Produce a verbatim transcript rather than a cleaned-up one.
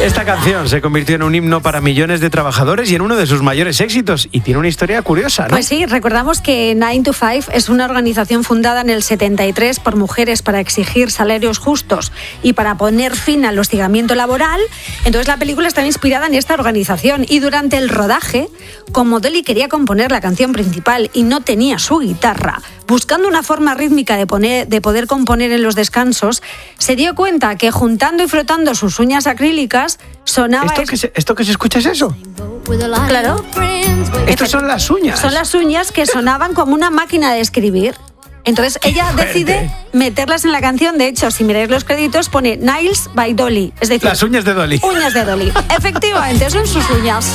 Esta canción se convirtió en un himno para millones de trabajadores y en uno de sus mayores éxitos. Y tiene una historia curiosa, ¿no? Pues sí, recordamos que nine to five es una organización fundada en el setenta y tres por mujeres para exigir salarios justos y para poner fin al hostigamiento laboral. Entonces la película está inspirada en esta organización y durante el rodaje, como Dolly quería componer la canción principal y no tenía su guitarra, buscando una forma rítmica de, poner, de poder componer en los descansos, se dio cuenta que juntando y frotando sus uñas acrílicas sonaba... ¿Esto, es... que se, ¿Esto que se escucha es eso? Claro. Estos son las uñas. Son las uñas que sonaban como una máquina de escribir. Entonces ella decide meterlas en la canción. De hecho, si miráis los créditos, pone Nails by Dolly. Es decir, las uñas de Dolly. Uñas de Dolly. Efectivamente, son sus uñas.